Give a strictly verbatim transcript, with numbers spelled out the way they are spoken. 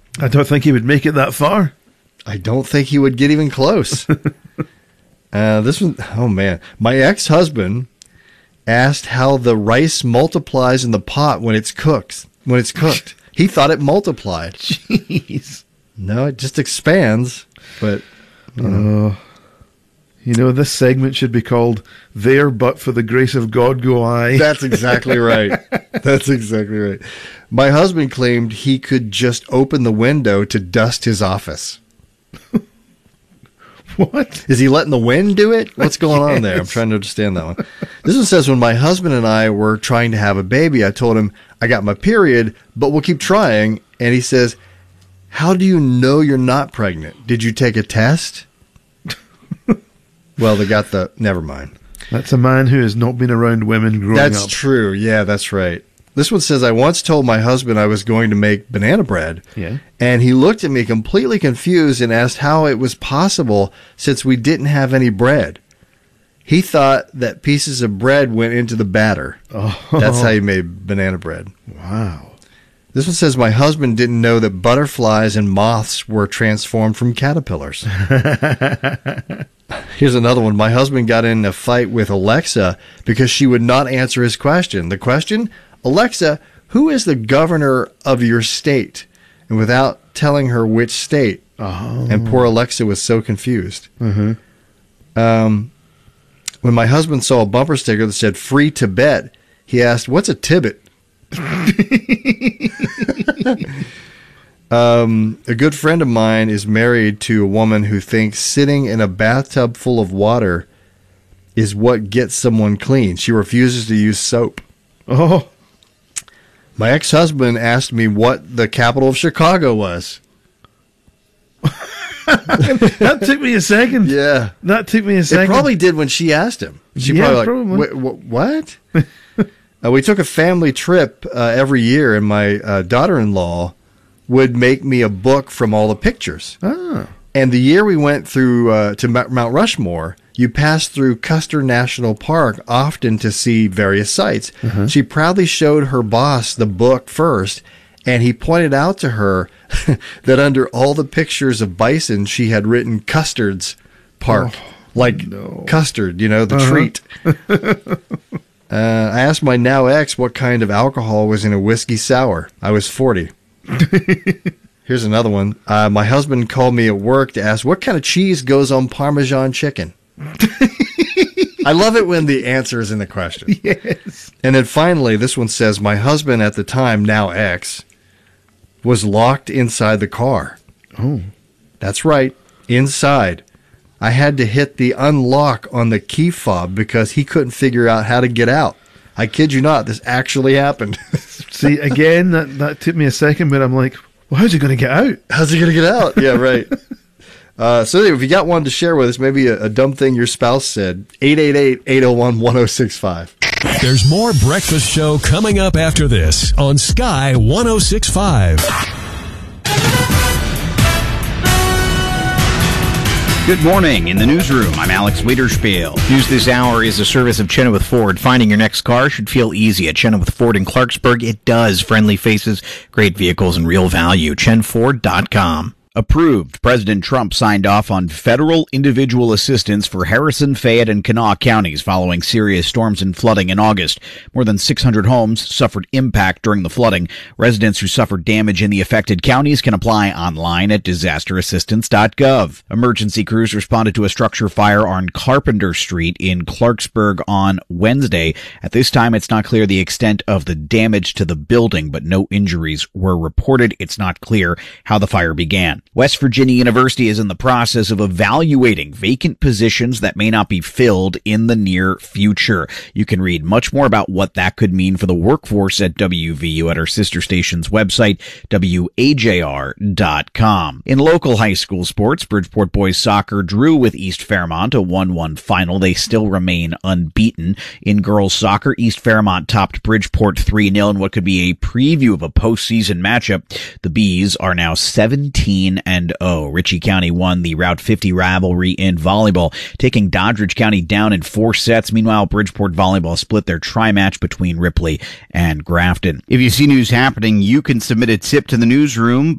I don't think he would make it that far. I don't think he would get even close. uh, this one, oh man. My ex-husband asked how the rice multiplies in the pot when it's cooked. When it's cooked. He thought it multiplied. Jeez. No, it just expands. But, you know. Uh, you know, this segment should be called There But For the Grace of God Go I. That's exactly right. That's exactly right. My husband claimed he could just open the window to dust his office. What? Is he letting the wind do it? What's going on there? I'm trying to understand that one. This one says, when my husband and I were trying to have a baby, I told him, I got my period, but we'll keep trying. And he says, how do you know you're not pregnant? Did you take a test? Well, they got the, never mind. That's a man who has not been around women growing That's up. That's true. Yeah, that's right. This one says, I once told my husband I was going to make banana bread. Yeah. And he looked at me completely confused and asked how it was possible since we didn't have any bread. He thought that pieces of bread went into the batter. Oh. That's how he made banana bread. Wow. This one says, my husband didn't know that butterflies and moths were transformed from caterpillars. Here's another one. My husband got in a fight with Alexa because she would not answer his question. The question, Alexa, who is the governor of your state? And without telling her which state. Oh. And poor Alexa was so confused. Mm-hmm. Um, when my husband saw a bumper sticker that said free Tibet, he asked, what's a Tibbet? um, a good friend of mine is married to a woman who thinks sitting in a bathtub full of water is what gets someone clean. She refuses to use soap. Oh. My ex-husband asked me what the capital of Chicago was. That took me a second. Yeah. That took me a second. It probably did when she asked him. She Yeah, probably like, probably. "Wh- wh- what? uh, we took a family trip uh, every year, and my uh, daughter-in-law would make me a book from all the pictures. Ah. And the year we went through uh, to M- Mount Rushmore, you passed through Custer National Park often to see various sites. Uh-huh. She proudly showed her boss the book first, and he pointed out to her that under all the pictures of bison, she had written Custard's Park. Oh, like no. custard, you know, the Uh-huh. treat. uh, I asked my now ex what kind of alcohol was in a whiskey sour. I was forty. Here's another one. Uh, my husband called me at work to ask what kind of cheese goes on Parmesan chicken. I love it when the answer is in the question. Yes. And then finally, this one says, my husband at the time, now ex, was locked inside the car. Oh. That's right, inside. I had to hit the unlock on the key fob because he couldn't figure out how to get out. I kid you not, this actually happened. See, again, that, that took me a second, but I'm like, well, how's he going to get out? How's he going to get out? Yeah, right. Uh, so anyway, if you got one to share with us, maybe a, a dumb thing your spouse said, eight eight eight, eight oh one, one oh six five. There's more Breakfast Show coming up after this on Sky one oh six point five. Good morning. In the newsroom, I'm Alex Wiederspiel. News this hour is a service of Chenoweth Ford. Finding your next car should feel easy at Chenoweth Ford in Clarksburg. It does. Friendly faces, great vehicles, and real value. chen ford dot com. Approved. President Trump signed off on federal individual assistance for Harrison, Fayette, and Kanawha counties following serious storms and flooding in August. More than six hundred homes suffered impact during the flooding. Residents who suffered damage in the affected counties can apply online at disaster assistance dot gov. Emergency crews responded to a structure fire on Carpenter Street in Clarksburg on Wednesday. At this time, it's not clear the extent of the damage to the building, but no injuries were reported. It's not clear how the fire began. West Virginia University is in the process of evaluating vacant positions that may not be filled in the near future. You can read much more about what that could mean for the workforce at W V U at our sister station's website, W A J R dot com. In local high school sports, Bridgeport boys soccer drew with East Fairmont, a one one final. They still remain unbeaten. In girls soccer, East Fairmont topped Bridgeport three nil in what could be a preview of a postseason matchup. The Bees are now seventeen and oh. Ritchie County won the Route fifty rivalry in volleyball, taking Doddridge County down in four sets. Meanwhile, Bridgeport volleyball split their tri-match between Ripley and Grafton. If you see news happening, you can submit a tip to the newsroom